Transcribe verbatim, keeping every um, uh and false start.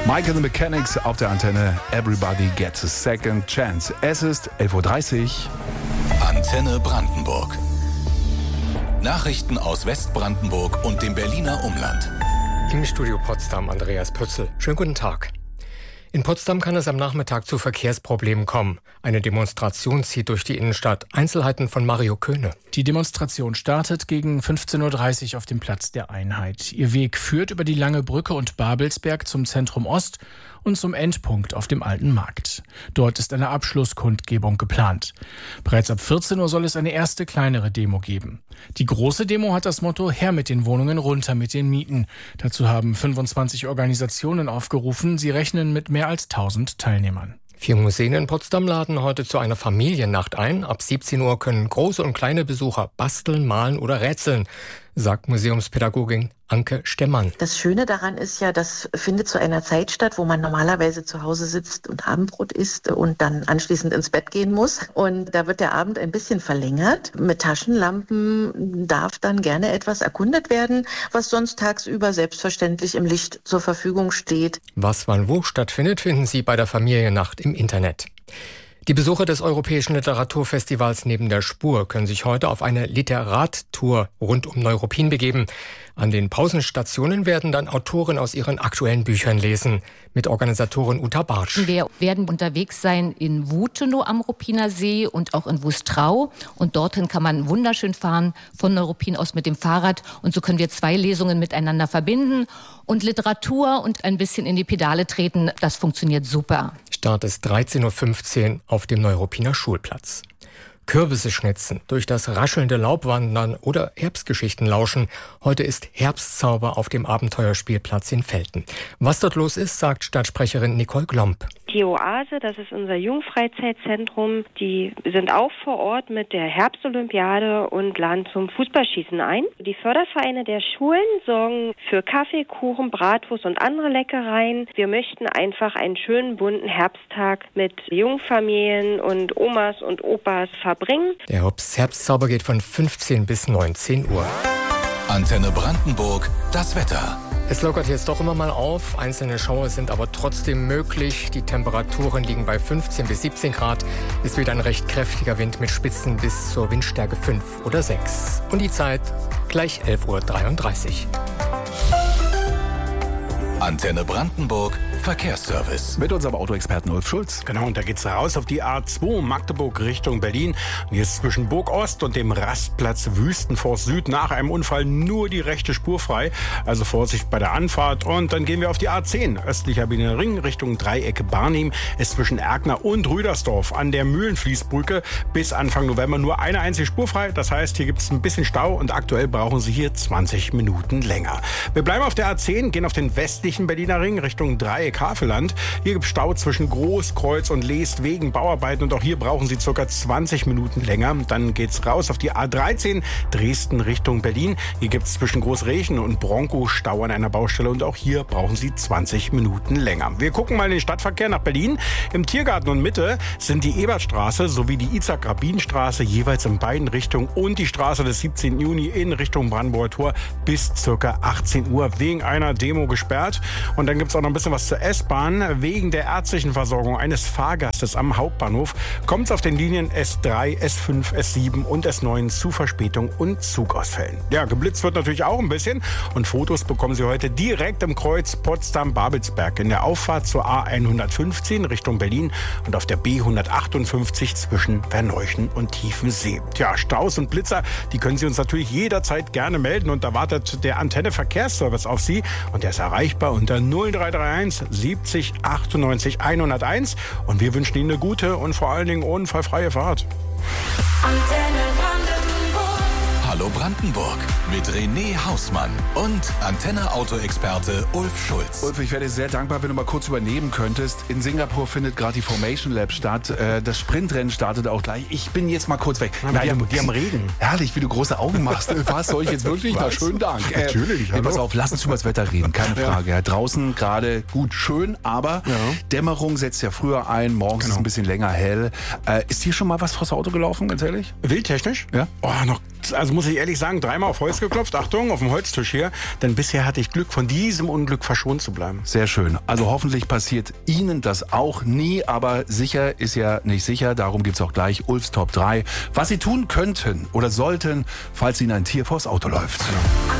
Mike and the Mechanics auf der Antenne. Everybody gets a second chance. Es ist elf Uhr dreißig. Antenne Brandenburg. Nachrichten aus Westbrandenburg und dem Berliner Umland. Im Studio Potsdam Andreas Pützel. Schönen guten Tag. In Potsdam kann es am Nachmittag zu Verkehrsproblemen kommen. Eine Demonstration zieht durch die Innenstadt. Einzelheiten von Mario Köhne. Die Demonstration startet gegen fünfzehn Uhr dreißig auf dem Platz der Einheit. Ihr Weg führt über die Lange Brücke und Babelsberg zum Zentrum Ost und zum Endpunkt auf dem Alten Markt. Dort ist eine Abschlusskundgebung geplant. Bereits ab vierzehn Uhr soll es eine erste kleinere Demo geben. Die große Demo hat das Motto „Her mit den Wohnungen, runter mit den Mieten". Dazu haben fünfundzwanzig Organisationen aufgerufen. Sie rechnen mit mehr als tausend Teilnehmern. Vier Museen in Potsdam laden heute zu einer Familiennacht ein. Ab siebzehn Uhr können große und kleine Besucher basteln, malen oder rätseln, sagt Museumspädagogin Anke Stemmann. Das Schöne daran ist ja, das findet zu einer Zeit statt, wo man normalerweise zu Hause sitzt und Abendbrot isst und dann anschließend ins Bett gehen muss. Und da wird der Abend ein bisschen verlängert. Mit Taschenlampen darf dann gerne etwas erkundet werden, was sonst tagsüber selbstverständlich im Licht zur Verfügung steht. Was wann wo stattfindet, finden Sie bei der Familiennacht im Internet. Die Besucher des Europäischen Literaturfestivals Neben der Spur können sich heute auf eine Literattour rund um Neuruppin begeben. An den Pausenstationen werden dann Autoren aus ihren aktuellen Büchern lesen. Mit Organisatorin Uta Bartsch. Wir werden unterwegs sein in Wutenow am Ruppiner See und auch in Wustrau. Und dorthin kann man wunderschön fahren von Neuruppin aus mit dem Fahrrad. Und so können wir zwei Lesungen miteinander verbinden. Und Literatur und ein bisschen in die Pedale treten, das funktioniert super. Start ist dreizehn Uhr fünfzehn auf dem Neuruppiner Schulplatz. Kürbisse schnitzen, durch das raschelnde Laub wandern oder Herbstgeschichten lauschen. Heute ist Herbstzauber auf dem Abenteuerspielplatz in Velten. Was dort los ist, sagt Stadtsprecherin Nicole Glomp. Die Oase, das ist unser Jugendfreizeitzentrum, die sind auch vor Ort mit der Herbstolympiade und laden zum Fußballschießen ein. Die Fördervereine der Schulen sorgen für Kaffee, Kuchen, Bratwurst und andere Leckereien. Wir möchten einfach einen schönen bunten Herbsttag mit Jungfamilien und Omas und Opas verbringen. Der Herbstzauber geht von fünfzehn bis neunzehn Uhr. Antenne Brandenburg, das Wetter. Es lockert jetzt doch immer mal auf. Einzelne Schauer sind aber trotzdem möglich. Die Temperaturen liegen bei fünfzehn bis siebzehn Grad. Es weht ein recht kräftiger Wind mit Spitzen bis zur Windstärke fünf oder sechs. Und die Zeit gleich elf Uhr dreiunddreißig. Antenne Brandenburg, Verkehrsservice. Mit unserem Autoexperten Ulf Schulz. Genau, und da geht's raus auf die A zwei Magdeburg Richtung Berlin. Und jetzt zwischen Burg Ost und dem Rastplatz Wüstenforst Süd nach einem Unfall nur die rechte Spur frei. Also Vorsicht bei der Anfahrt. Und dann gehen wir auf die A zehn, östlicher Berliner Ring Richtung Dreieck Barnim. Ist zwischen Erkner und Rüdersdorf an der Mühlenfließbrücke bis Anfang November nur eine einzige Spur frei. Das heißt, hier gibt's ein bisschen Stau und aktuell brauchen Sie hier zwanzig Minuten länger. Wir bleiben auf der A zehn, gehen auf den westlichen Berliner Ring Richtung Dreieck Havelland. Hier gibt es Stau zwischen Großkreuz und Leest wegen Bauarbeiten und auch hier brauchen Sie ca. zwanzig Minuten länger. Dann geht's raus auf die A dreizehn Dresden Richtung Berlin. Hier gibt es zwischen Großrechen und Bronkow Stau an einer Baustelle und auch hier brauchen Sie zwanzig Minuten länger. Wir gucken mal in den Stadtverkehr nach Berlin. Im Tiergarten und Mitte sind die Ebertstraße sowie die Isaac-Rabin-Straße jeweils in beiden Richtungen und die Straße des siebzehnten Juni in Richtung Brandenburger Tor bis ca. achtzehn Uhr wegen einer Demo gesperrt. Und dann gibt es auch noch ein bisschen was zur S-Bahn. Wegen der ärztlichen Versorgung eines Fahrgastes am Hauptbahnhof kommt es auf den Linien S drei, S fünf, S sieben und S neun zu Verspätung und Zugausfällen. Ja, geblitzt wird natürlich auch ein bisschen. Und Fotos bekommen Sie heute direkt im Kreuz Potsdam-Babelsberg in der Auffahrt zur A hundertfünfzehn Richtung Berlin und auf der B hundertachtundfünfzig zwischen Verneuchen und Tiefensee. Tja, Staus und Blitzer, die können Sie uns natürlich jederzeit gerne melden. Und da wartet der Antenne Verkehrsservice auf Sie. Und der ist erreichbar unter null drei drei eins siebzig achtundneunzig hunderteins. Und wir wünschen Ihnen eine gute und vor allen Dingen unfallfreie Fahrt. Antenne Brandenburg. Hallo Brandenburg mit René Hausmann und Antenne-Auto-Experte Ulf Schulz. Ulf, ich wäre dir sehr dankbar, wenn du mal kurz übernehmen könntest. In Singapur findet gerade die Formation Lab statt. Das Sprintrennen startet auch gleich. Ich bin jetzt mal kurz weg. Ja, Nein, die, die am Reden. Herrlich, wie du große Augen machst. Was soll ich jetzt wirklich? Na, schönen Dank. Natürlich. Äh, pass auf, lass uns über das Wetter reden. Keine Frage. Ja, draußen gerade gut schön, aber ja. Dämmerung setzt ja früher ein. Morgens genau. ist es ein bisschen länger hell. Äh, ist hier schon mal was vors Auto gelaufen, ganz ehrlich? Wildtechnisch? Ja. Oh, noch also muss ich ehrlich sagen, dreimal auf Holz geklopft. Achtung, auf dem Holztisch hier. Denn bisher hatte ich Glück, von diesem Unglück verschont zu bleiben. Sehr schön. Also hoffentlich passiert Ihnen das auch nie, aber sicher ist ja nicht sicher. Darum gibt's auch gleich Ulfs Top drei. Was Sie tun könnten oder sollten, falls Ihnen ein Tier vors Auto läuft.